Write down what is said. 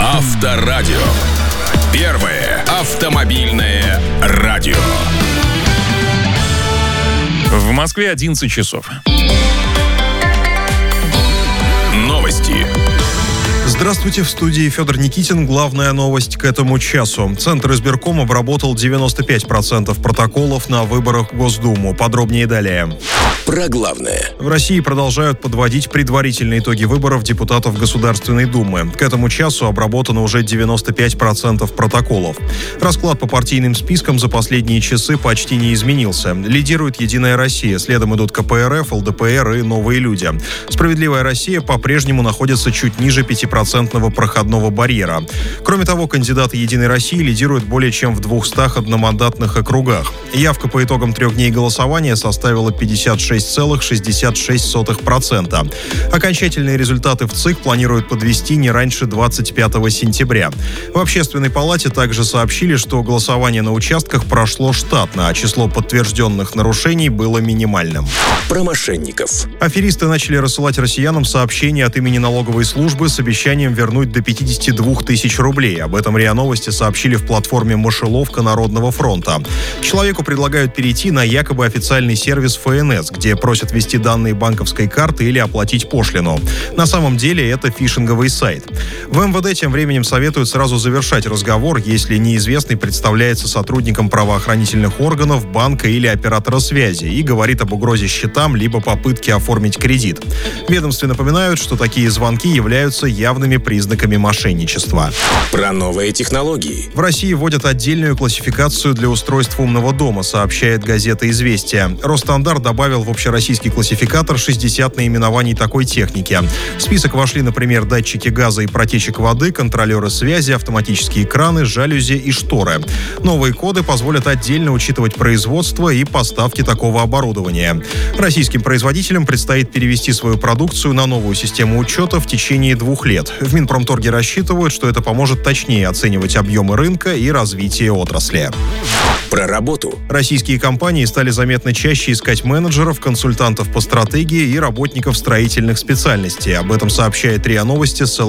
Авторадио. Первое автомобильное радио. В Москве 11 часов. Новости. Здравствуйте, в студии Федор Никитин. Главная новость к этому часу. Центр избирком обработал 95% протоколов на выборах в Госдуму. Подробнее далее. Про главное. В России продолжают подводить предварительные итоги выборов депутатов Государственной Думы. К этому часу обработано уже 95% протоколов. Расклад по партийным спискам за последние часы почти не изменился. Лидирует «Единая Россия», следом идут КПРФ, ЛДПР и «Новые люди». «Справедливая Россия» по-прежнему находится чуть ниже 5% проходного барьера. Кроме того, кандидаты «Единой России» лидируют более чем в 200 одномандатных округах. Явка по итогам 3 дней голосования составила 56,66%. Окончательные результаты в ЦИК планируют подвести не раньше 25 сентября. В Общественной палате также сообщили, что голосование на участках прошло штатно, а число подтвержденных нарушений было минимальным. Про мошенников. Аферисты начали рассылать россиянам сообщения от имени налоговой службы с обещанием вернуть до 52 тысяч рублей. Об этом РИА Новости сообщили в платформе «Мышеловка Народного фронта». Человеку предлагают перейти на якобы официальный сервис ФНС, где просят ввести данные банковской карты или оплатить пошлину. На самом деле это фишинговый сайт. В МВД тем временем советуют сразу завершать разговор, если неизвестный представляется сотрудником правоохранительных органов, банка или оператора связи и говорит об угрозе счетам либо попытке оформить кредит. В ведомстве напоминают, что такие звонки являются явными признаками мошенничества. Про новые технологии. В России вводят отдельную классификацию для устройств умного дома, сообщает газета «Известия». Росстандарт добавил в общероссийский классификатор 60 наименований такой техники. В список вошли, например, датчики газа и протечек воды, контролеры связи, автоматические краны, жалюзи и шторы. Новые коды позволят отдельно учитывать производство и поставки такого оборудования. Российским производителям предстоит перевести свою продукцию на новую систему учета в течение 2 лет. В Минпромторге рассчитывают, что это поможет точнее оценивать объемы рынка и развитие отрасли. Про работу. Российские компании стали заметно чаще искать менеджеров, консультантов по стратегии и работников строительных специальностей. Об этом сообщает РИА Новости с